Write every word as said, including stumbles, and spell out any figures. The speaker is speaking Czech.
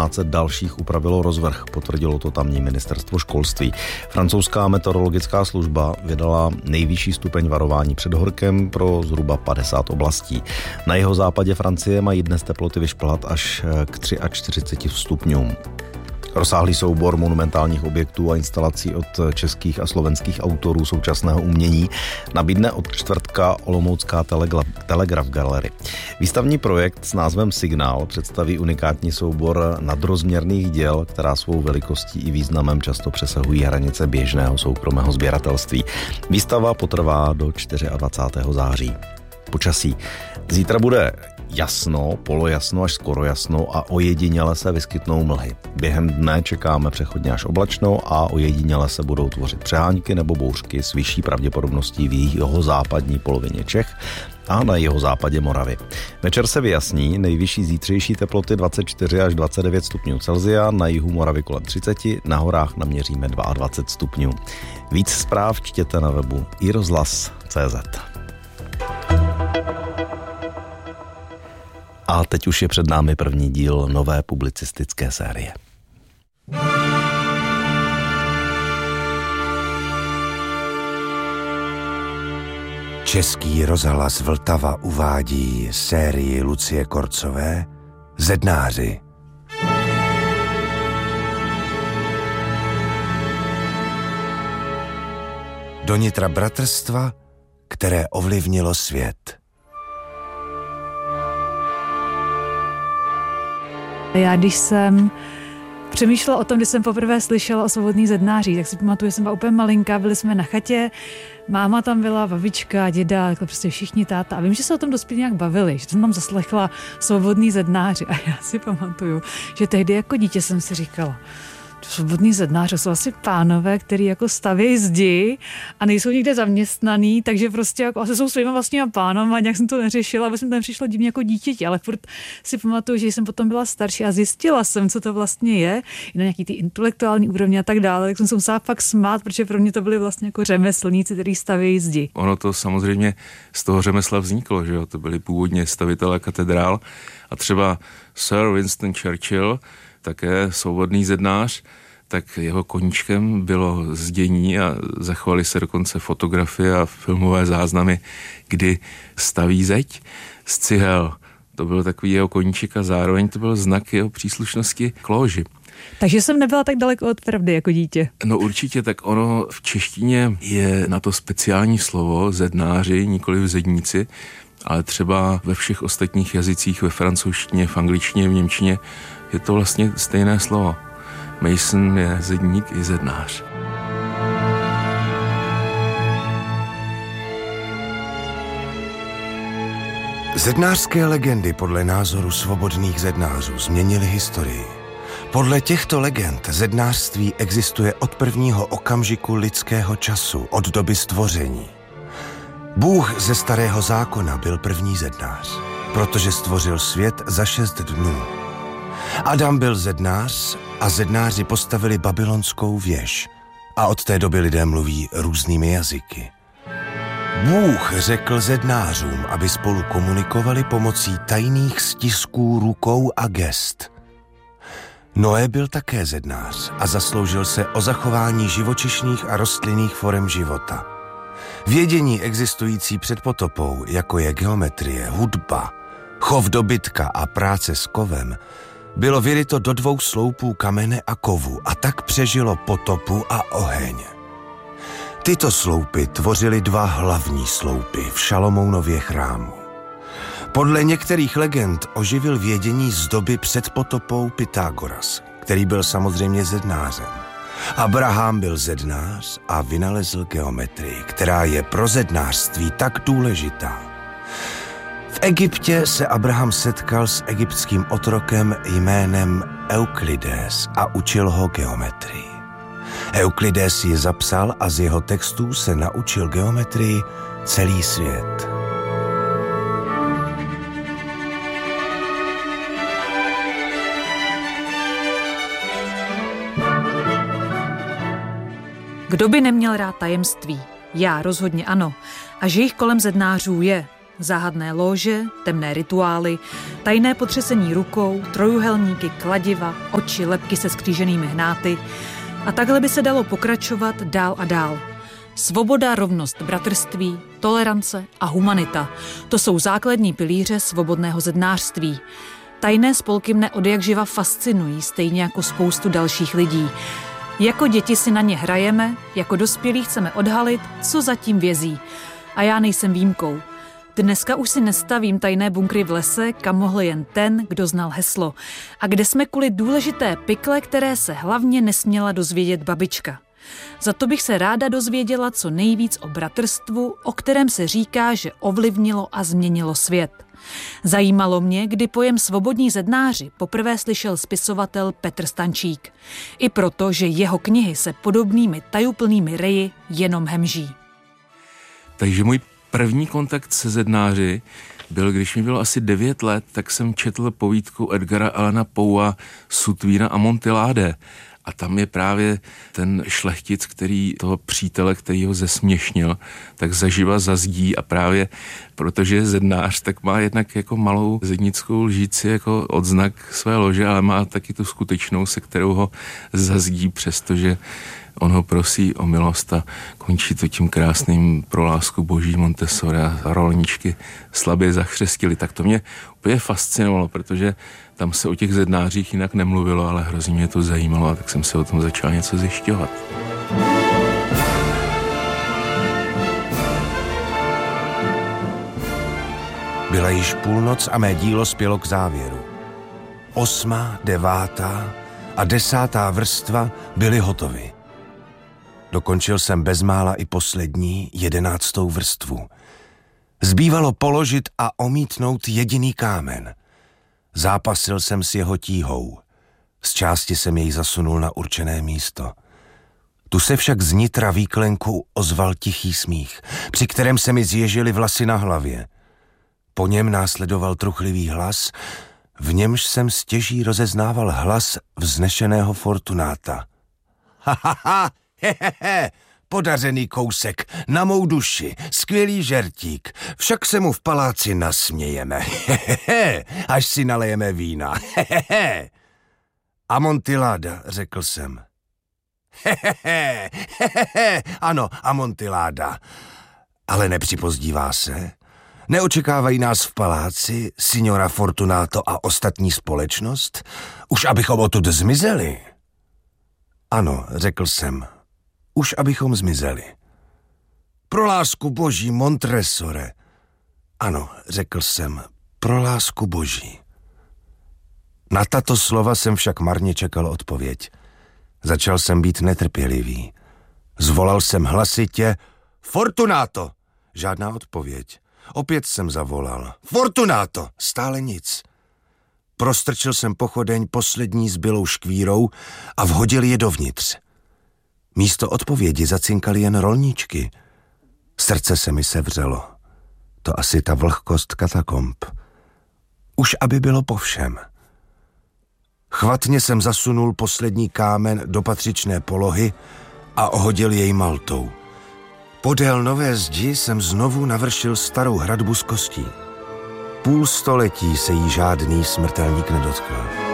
dvanáct dalších upravilo rozvrh, potvrdilo to tamní ministerstvo školství. Francouzská meteorologická služba vydala nejvyšší stupeň varování před horkem pro zhruba padesát oblastí. Na jihozápadě Francie mají dnes teploty vyšplhat až k čtyřiceti třem stupňům. Rozsáhlý soubor monumentálních objektů a instalací od českých a slovenských autorů současného umění nabídne od čtvrtka olomoucká Telegra- Telegraf Gallery. Výstavní projekt s názvem Signál představí unikátní soubor nadrozměrných děl, která svou velikostí i významem často přesahují hranice běžného soukromého sběratelství. Výstava potrvá do dvacátého čtvrtého září. Počasí. Zítra bude jasno, polojasno až skoro jasno a ojediněle se vyskytnou mlhy. Během dne čekáme přechodně až oblačno a ojediněle se budou tvořit přehánky nebo bouřky s vyšší pravděpodobností v jihozápadní polovině Čech a na jihozápadě Moravy. Večer se vyjasní, nejvyšší zítřejší teploty dvacet čtyři až dvacet devět stupňů Celsia, na jihu Moravy kolem třicet, na horách naměříme dvacet dva stupňů. Víc zpráv čtěte na webu i rozhlas tečka cé zet. A teď už je před námi první díl nové publicistické série. Český rozhlas Vltava uvádí sérii Lucie Korcové Zednáři. Do nitra bratrstva, které ovlivnilo svět. Já když jsem přemýšlela o tom, když jsem poprvé slyšela o svobodných zednářích, tak si pamatuju, že jsem byla úplně malinká, byli jsme na chatě, máma tam byla, babička, děda, jako prostě všichni, táta. A vím, že se o tom dospělí nějak bavili, že jsem tam zaslechla svobodný zednáři. A já si pamatuju, že tehdy jako dítě jsem si říkala, svobodný zednáři jsou asi pánové, který jako stavějí zdi a nejsou nikde zaměstnaný, takže prostě jako asi jsou svýma vlastníma pánama a nějak jsem to neřešila, aby jsem tam přišla divně jako dítěti, ale furt si pamatuju, že jsem potom byla starší a zjistila jsem, co to vlastně je, i na nějaký ty intelektuální úrovni a tak dále, tak jsem se musela fakt smát, protože pro mě to byly vlastně jako řemeslníci, kteří stavějí zdi. Ono to samozřejmě z toho řemesla vzniklo, že jo, to byli původně stavitelé katedrál a třeba Sir Winston Churchill, také svobodný zednář, tak jeho koníčkem bylo zdění a zachovaly se dokonce fotografie a filmové záznamy, kdy staví zeď z cihel. To byl takový jeho koníček a zároveň to byl znak jeho příslušnosti k lóži. Takže jsem nebyla tak daleko od pravdy jako dítě. No určitě, tak ono v češtině je na to speciální slovo zednáři, nikoli zedníci, ale třeba ve všech ostatních jazycích, ve francouzštině, v angličtině, v němčině, je to vlastně stejné slovo. Mason je zedník i zednář. Zednářské legendy podle názoru svobodných zednářů změnily historii. Podle těchto legend zednářství existuje od prvního okamžiku lidského času, od doby stvoření. Bůh ze Starého zákona byl první zednář, protože stvořil svět za šest dnů. Adam byl zednář a zednáři postavili babylonskou věž a od té doby lidé mluví různými jazyky. Bůh řekl zednářům, aby spolu komunikovali pomocí tajných stisků rukou a gest. Noé byl také zednář a zasloužil se o zachování živočišných a rostlinných forem života. Vědění existující před potopou, jako je geometrie, hudba, chov dobytka a práce s kovem, bylo vyryto do dvou sloupů kamene a kovu a tak přežilo potopu a oheň. Tyto sloupy tvořily dva hlavní sloupy v Šalomounově chrámu. Podle některých legend oživil vědění z doby před potopou Pythagoras, který byl samozřejmě zednářem. Abraham byl zednář a vynalezl geometrii, která je pro zednářství tak důležitá. V Egyptě se Abraham setkal s egyptským otrokem jménem Euklides a učil ho geometrii. Euklides ji zapsal a z jeho textů se naučil geometrii celý svět. Kdo by neměl rád tajemství? Já rozhodně ano. A že jich kolem zednářů je, Záhadné lóže, temné rituály, tajné potřesení rukou, trojuhelníky, kladiva, oči, lebky se skříženými hnáty. A takhle by se dalo pokračovat dál a dál. Svoboda, rovnost, bratrství, tolerance a humanita. To jsou základní pilíře svobodného zednářství. Tajné spolky mne odjakživa fascinují, stejně jako spoustu dalších lidí. Jako děti si na ně hrajeme, jako dospělí chceme odhalit, co zatím vězí. A já nejsem výjimkou. Dneska už si nestavím tajné bunkry v lese, kam mohl jen ten, kdo znal heslo. A kde jsme kvůli důležité pikle, které se hlavně nesměla dozvědět babička. Za to bych se ráda dozvěděla co nejvíc o bratrstvu, o kterém se říká, že ovlivnilo a změnilo svět. Zajímalo mě, kdy pojem svobodní zednáři poprvé slyšel spisovatel Petr Stančík. I proto, že jeho knihy se podobnými tajuplnými reji jenom hemží. Takže můj první kontakt se zednáři byl, když mi bylo asi devět let, tak jsem četl povídku Edgara Allana Poea Sutvína Amontillade. A tam je právě ten šlechtic, který toho přítele, který ho zesměšnil, tak zaživa zazdí a právě protože je zednář, tak má jednak jako malou zednickou lžíci jako odznak své lože, ale má taky tu skutečnou, se kterou ho zazdí, přestože on ho prosí o milost a končí to tím krásným pro lásku boží Montessori a rolničky slabě zachřestili. Tak to mě úplně fascinovalo, protože tam se o těch zednářích jinak nemluvilo, ale hrozně mě to zajímalo a tak jsem se o tom začal něco zjišťovat. Byla již půlnoc a mé dílo spělo k závěru. Osmá, devátá a desátá vrstva byly hotovy. Dokončil jsem bezmála i poslední, jedenáctou vrstvu. Zbývalo položit a omítnout jediný kámen. Zápasil jsem s jeho tíhou. Z části jsem jej zasunul na určené místo. Tu se však z nitra výklenku ozval tichý smích, při kterém se mi zježily vlasy na hlavě. Po něm následoval truchlivý hlas, v němž jsem stěží rozeznával hlas vznešeného Fortunáta. Ha, ha, ha, he, he, he, podařený kousek, na mou duši, skvělý žertík, však se mu v paláci nasmějeme, he, he, he, až si nalejeme vína, he, he, he. Amontillada, řekl jsem. He, he, he, he, he, ano, Amontillada, ale nepřipozdívá se? Neočekávají nás v paláci, signora Fortunato a ostatní společnost? Už abychom odtud zmizeli? Ano, řekl jsem, už abychom zmizeli. Pro lásku boží, Montresore. Ano, řekl jsem, pro lásku boží. Na tato slova jsem však marně čekal odpověď. Začal jsem být netrpělivý. Zvolal jsem hlasitě, Fortunato! Žádná odpověď. Opět jsem zavolal. Fortunato! Stále nic. Prostrčil jsem pochodeň poslední zbylou škvírou a vhodil je dovnitř. Místo odpovědi zacinkaly jen rolničky. Srdce se mi sevřelo. To asi ta vlhkost katakomb. Už aby bylo po všem. Chvatně jsem zasunul poslední kámen do patřičné polohy a ohodil jej maltou. Podél nové zdi jsem znovu navršil starou hradbu z kostí. Půl století se jí žádný smrtelník nedotkl.